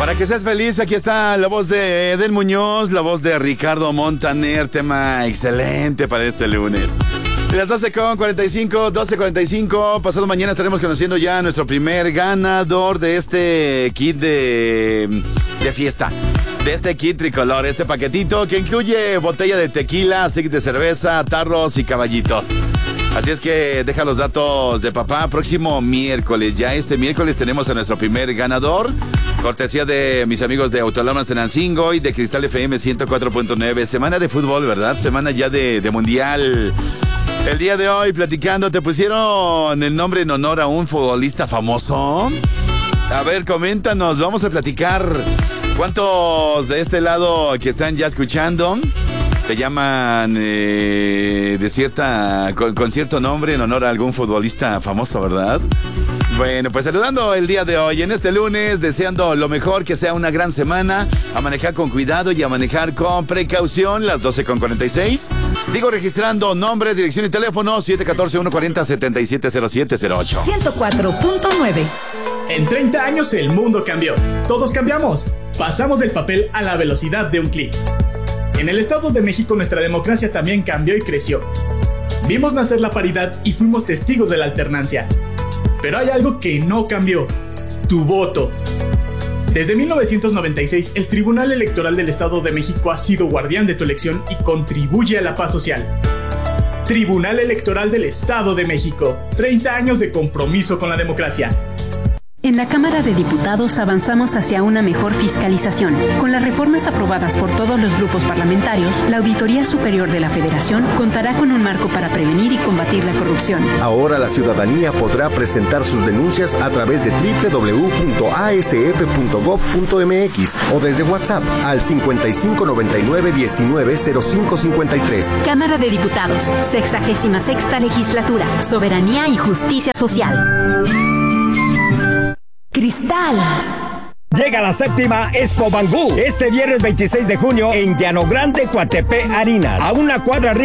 Para que seas feliz, aquí está la voz de Edel Muñoz, la voz de Ricardo Montaner, tema excelente para este lunes. Las 12:45, pasado mañana estaremos conociendo ya a nuestro primer ganador de este kit de fiesta. De este kit tricolor, este paquetito que incluye botella de tequila, six de cerveza, tarros y caballitos. Así es que deja los datos de papá. Próximo miércoles, ya este miércoles tenemos a nuestro primer ganador. Cortesía de mis amigos de Autolomas Tenancingo y de Cristal FM 104.9. Semana de fútbol, ¿verdad? Semana ya de mundial. El día de hoy, platicando, ¿te pusieron el nombre en honor a un futbolista famoso? A ver, coméntanos, vamos a platicar. ¿Cuántos de este lado que están ya escuchando se llaman con cierto nombre en honor a algún futbolista famoso, verdad? Bueno, pues saludando el día de hoy, en este lunes, deseando lo mejor, que sea una gran semana, a manejar con cuidado y a manejar con precaución, las 12:46. Sigo registrando nombre, dirección y teléfono, 714-140-770708. 104.9. En 30 años el mundo cambió. Todos cambiamos. Pasamos del papel a la velocidad de un clic. En el Estado de México nuestra democracia también cambió y creció. Vimos nacer la paridad y fuimos testigos de la alternancia. Pero hay algo que no cambió: tu voto. Desde 1996, el Tribunal Electoral del Estado de México ha sido guardián de tu elección y contribuye a la paz social. Tribunal Electoral del Estado de México. 30 años de compromiso con la democracia. En la Cámara de Diputados avanzamos hacia una mejor fiscalización. Con las reformas aprobadas por todos los grupos parlamentarios, la Auditoría Superior de la Federación contará con un marco para prevenir y combatir la corrupción. Ahora la ciudadanía podrá presentar sus denuncias a través de www.asf.gov.mx o desde WhatsApp al 5599-190553. Cámara de Diputados, 66ª Legislatura, Soberanía y Justicia Social. Cristal. Llega la séptima Expo Bangú este viernes 26 de junio en Llano Grande, Coatepec, Arinas, a una cuadra